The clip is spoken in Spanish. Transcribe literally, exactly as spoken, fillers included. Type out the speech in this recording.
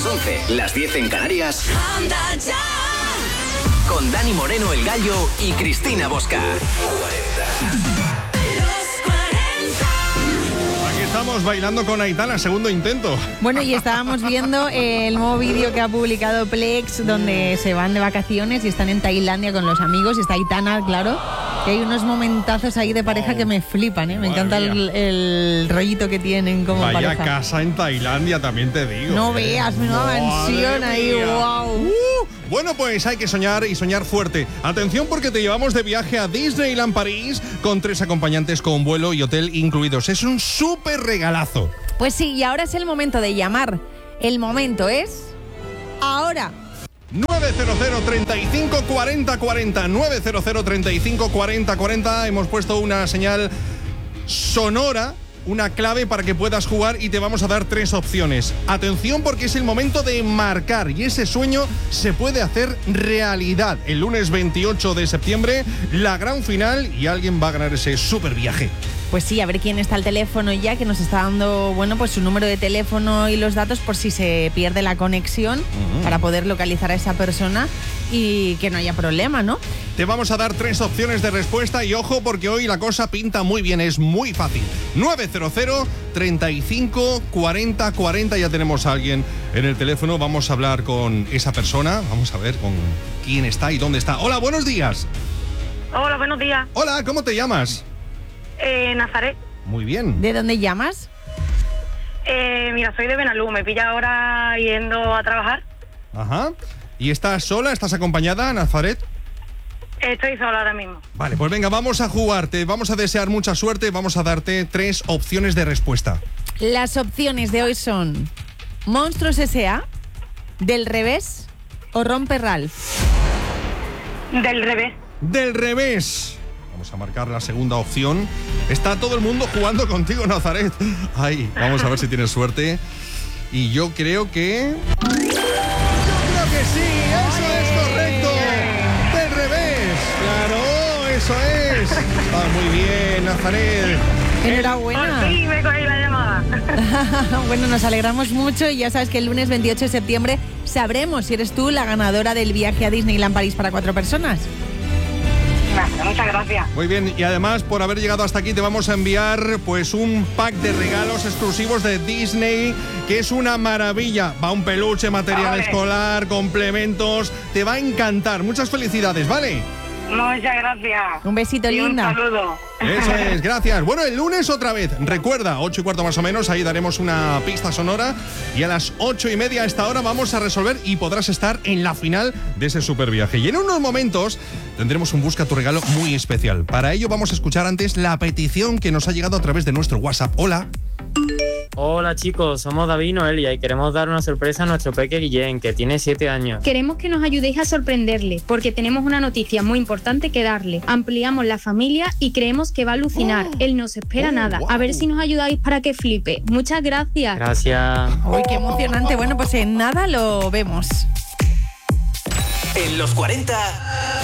once, las diez en Canarias. Anda ya. Con Dani Moreno, el Gallo, y Cristina Bosca. Estamos bailando con Aitana, segundo intento. Bueno, y estábamos viendo el nuevo vídeo que ha publicado Plex, donde se van de vacaciones y están en Tailandia con los amigos. Y está Aitana, claro. Que hay unos momentazos ahí de pareja oh, que me flipan, ¿eh? Me encanta el, el rollito que tienen como Vaya pareja. Vaya casa en Tailandia, también te digo. No ¿eh? veas, menuda mansión ahí, wow. Uh, bueno, pues hay que soñar y soñar fuerte. Atención, porque te llevamos de viaje a Disneyland París con tres acompañantes con vuelo y hotel incluidos. Es un súper regalazo. Pues sí, y ahora es el momento de llamar. El momento es ahora. nueve cero cero, treinta y cinco, cuarenta, cuarenta. nueve cero cero, treinta y cinco, cuarenta, cuarenta. Hemos puesto una señal sonora, una clave para que puedas jugar, y te vamos a dar tres opciones. Atención, porque es el momento de marcar y ese sueño se puede hacer realidad. El lunes veintiocho de septiembre, la gran final, y alguien va a ganar ese súper viaje. Pues sí, a ver quién está al teléfono ya, que nos está dando, bueno, pues su número de teléfono y los datos por si se pierde la conexión, uh-huh, para poder localizar a esa persona y que no haya problema, ¿no? Te vamos a dar tres opciones de respuesta y ojo, porque hoy la cosa pinta muy bien, es muy fácil. nueve cero cero, treinta y cinco, cuarenta, cuarenta. Ya tenemos a alguien en el teléfono, vamos a hablar con esa persona, vamos a ver con quién está y dónde está. Hola, buenos días. Hola, buenos días. Hola, ¿cómo te llamas? Eh, Nazaret. Muy bien. ¿De dónde llamas? Eh, mira, soy de Benalú, me pilla ahora yendo a trabajar. Ajá. ¿Y estás sola? ¿Estás acompañada, Nazaret? Estoy sola ahora mismo. Vale, pues venga, vamos a jugarte, vamos a desear mucha suerte, vamos a darte tres opciones de respuesta. Las opciones de hoy son Monstruos S A, Del Revés o Rompe Ralph. Del revés. Del revés. Vamos a marcar la segunda opción. Está todo el mundo jugando contigo, Nazaret. Ay, vamos a ver si tienes suerte. Y yo creo que... Yo creo que sí, eso es correcto. Del revés. Claro, eso es. Ah, muy bien, Nazaret. Enhorabuena. Por fin me cogí la llamada. Bueno, nos alegramos mucho y ya sabes que el lunes veintiocho de septiembre sabremos si eres tú la ganadora del viaje a Disneyland París para cuatro personas. Muchas gracias. Muy bien, y además por haber llegado hasta aquí te vamos a enviar pues un pack de regalos exclusivos de Disney, que es una maravilla. Va un peluche, material Vale. escolar, complementos, te va a encantar. Muchas felicidades, ¿vale? Muchas gracias. Un besito, y linda. un saludo. Eso es, gracias. Bueno, el lunes otra vez, recuerda, ocho y cuarto más o menos, ahí daremos una pista sonora, y a las ocho y media a esta hora vamos a resolver y podrás estar en la final de ese super viaje. Y en unos momentos tendremos un Busca tu regalo muy especial. Para ello vamos a escuchar antes la petición que nos ha llegado a través de nuestro WhatsApp. Hola. Hola chicos, somos David y Noelia y queremos dar una sorpresa a nuestro peque Guillén, que tiene siete años. Queremos que nos ayudéis a sorprenderle, porque tenemos una noticia muy importante que darle. Ampliamos la familia y creemos que va a alucinar. Oh. Él no se espera oh, nada. Wow. A ver si nos ayudáis para que flipe. Muchas gracias. Gracias. Uy, qué emocionante. Bueno, pues en nada lo vemos. En los cuarenta...